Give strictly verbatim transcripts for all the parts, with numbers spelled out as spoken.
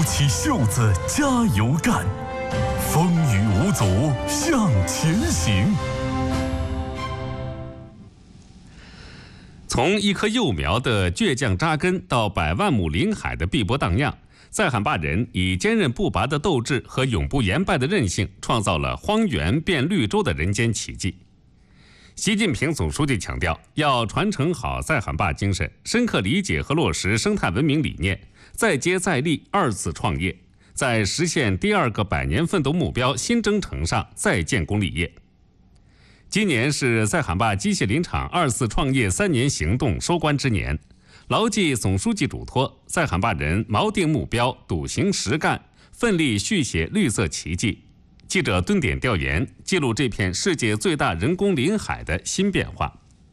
起袖子，加油干，风雨无阻向前行。 从一棵幼苗的倔强扎根到百万亩林海的碧波荡漾，塞罕坝人以坚韧不拔的斗志和永不言败的韧性，创造了荒原变绿洲的人间奇迹。习近平总书记强调，要传承好塞罕坝精神，深刻理解和落实生态文明理念，再接再厉，二次创业，在实现第二个百年奋斗目标新征程上再建功立业。今年是塞罕坝机械林场二次创业三年行动收官之年，牢记总书记嘱托，塞罕坝人锚定目标，笃行实干，奋力续写绿色奇迹。记者蹲点调研，记录这片世界最大人工林海的新变化。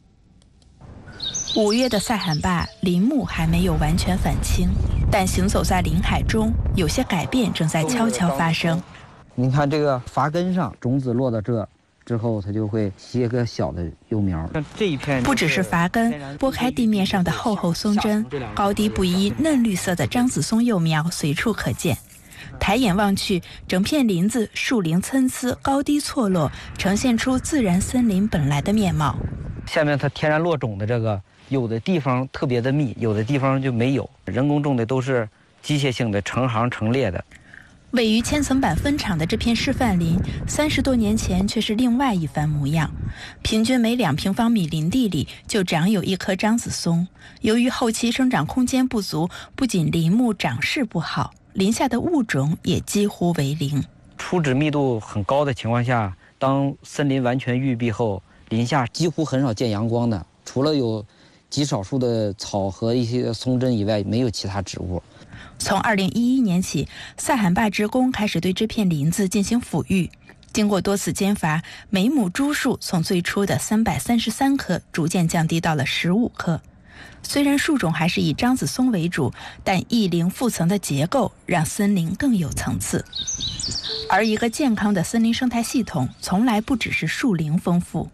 五月的塞罕坝林木还没有完全返青，但行走在林海中，有些改变正在悄悄发生。 你看这个筏根上，种子落到这之后，它就会结个小的幼苗。像这一片， 不只是筏根，拨开地面上的厚厚松针，高低不一、嫩绿色的樟子松幼苗随处可见。抬眼望去，整片林子树龄参差，高低错落，呈现出自然森林本来的面貌。 下面它天然落种的这个，有的地方特别的密，有的地方就没有。人工种的都是机械性的，成行成列的。 位于千层板分场的这片示范林，三十多年前却是另外一番模样。平均每两平方米林地里就长有一棵樟子松。由于后期生长空间不足，不仅林木长势不好，林下的物种也几乎为零。 初植密度很高的情况下，当森林完全育碧后，林下几乎很少见阳光的，除了有极少数的草和一些松针以外，没有其他植物。 从二零一一年起，塞罕坝职工开始对这片林子进行抚育。经过多次间伐，每亩株数从最初的三百三十三棵逐渐降低到了十五棵。虽然树种还是以樟子松为主，但异林复层的结构让森林更有层次。而一个健康的森林生态系统，从来不只是树龄丰富。